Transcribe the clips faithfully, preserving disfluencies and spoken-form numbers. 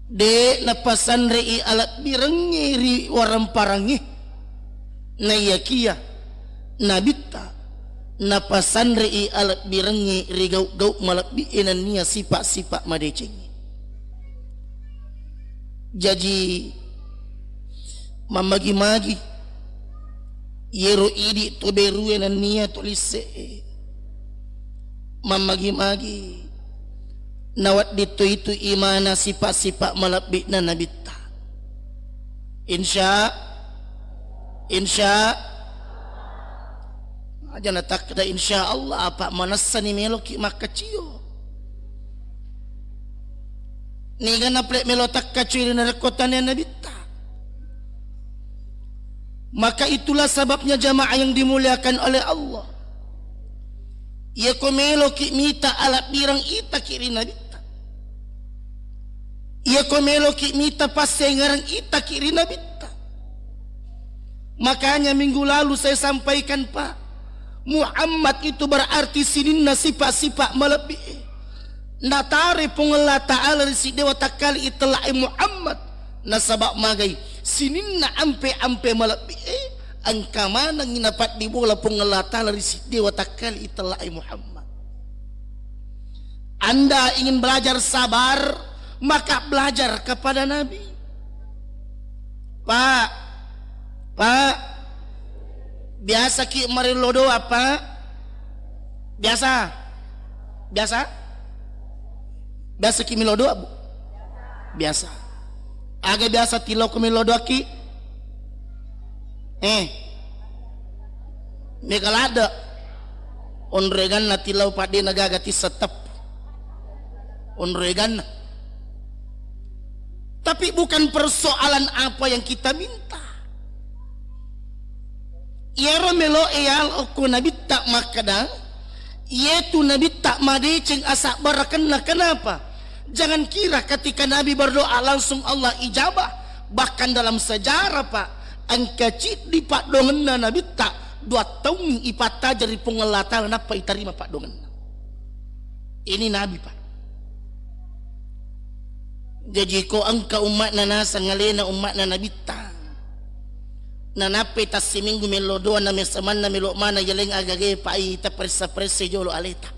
de napasan rei alat birengi ri waram parangi na yakia nabita napasan rei alat birengi ri gau gau malak biinan niya sipak-sipak madecengi. Jadi mamagi-magi yero idi to beruenan niya tulise mamagi-magi nawat dito itu imana sifat-sifat malabik na nabita. Insya insya aja natak da insya Allah apa manasa ni meloki makaciyo ni gana plek melotak kaciyo na rekotan na nabita. Maka itulah sebabnya jamaah yang dimuliakan oleh Allah, ya komelo ki mita alat birang ita kiri nabita. Ia komelo ki mita pasengarang ita kiri nabita. Makanya minggu lalu saya sampaikan Pak, Muhammad itu berarti sininna sifat-sifat melebihi. Natare pungala ta'ala si dewa takali itlai Muhammad nasabak magai sininna ampe-ampe melebihi angka mana nginapat di bola pungala ta'ala si dewa takali itlai Muhammad. Anda ingin belajar sabar, maka belajar kepada Nabi. Pak, Pak, biasa ki marilodo apa? Biasa, biasa, biasa ki milodo abu, biasa. Agak biasa tilau ke milodo ki, eh, megalada, onregan na tilau pade nagagati setep, onregan. Tapi bukan persoalan apa yang kita minta. Ia melo eyal aku nabi tak makada, yaitu nabi tak madeceng asak barakanlah. Kenapa? Jangan kira ketika Nabi berdoa langsung Allah ijabah. Bahkan dalam sejarah Pak, angka cid di pak dongenna nabi tak dua tahun ipata jari pengelatan napa itarima pak dongenna. Ini Nabi Pak. Jadi ko angka umat na nasa ngalena umat na nabita na nape tas siminggu melodoa na mesaman na melo mana yaleng agage pai ta presa presa jolo aleta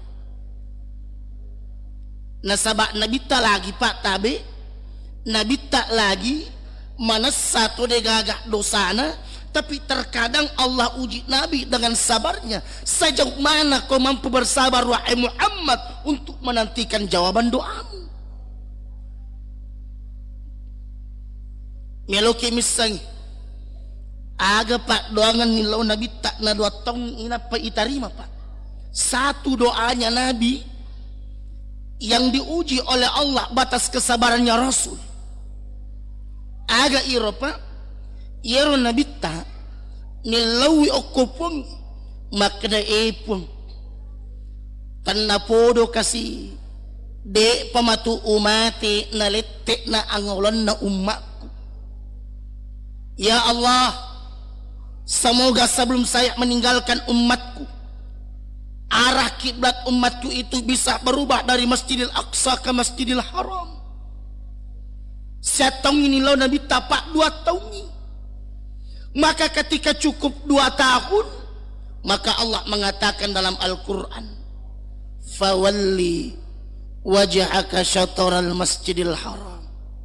na sabak nabita lagi Pak tabe nabita lagi mana satu de gagak dosana. Tapi terkadang Allah uji Nabi dengan sabarnya. Sejauh mana kau mampu bersabar wahai Muhammad untuk menantikan jawaban doamu. Meloki misang aga Pak doangan nilau Nabi tak na dua tahun inapa itarima Pak. Satu doanya Nabi yang diuji oleh Allah batas kesabarannya Rasul. Aga iro Pak, iro Nabi tak nilawi okupung makna epung tanna podo kasih de pamatu umati na lette na angolan na umat. Ya Allah, semoga sebelum saya meninggalkan umatku, arah kiblat umatku itu bisa berubah dari Masjidil Aqsa ke Masjidil Haram. Saya tahu ini lo Nabi tapak dua tahun ini. Maka ketika cukup dua tahun, maka Allah mengatakan dalam Al-Quran, fawalli wajhaka syatral Masjidil Haram.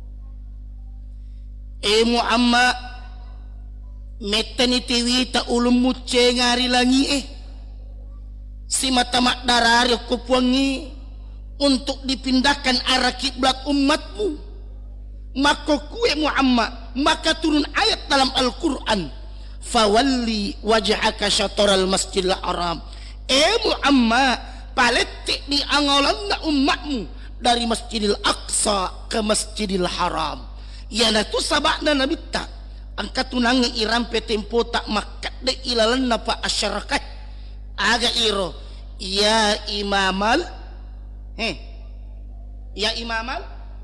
Eh Muhammad, metani tiwi ta ulum muce ngari langi eh si mata mak darari kupuangi untuk dipindahkan arah kiblat umatmu. Maka kue Muhammad, maka turun ayat dalam Al-Quran, fawalli wajhaka syatral Masjidil Haram. Eh Muhammad, paletik ni angolan na umatmu dari Masjidil Aqsa ke Masjidil Haram. Yana tu sabakna Nabi tak angkat tunangi irampe tempo tak makat de ilalan napa asyarakat aga iro ya imamal eh ya imamal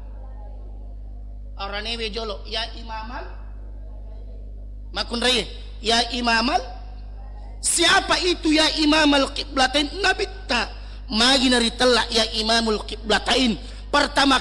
orane wejolo ya imamal makun raya ya imamal. Siapa itu ya imamal qiblatain? Nabi tak magi nari telak ya imamul qiblatain. Pertama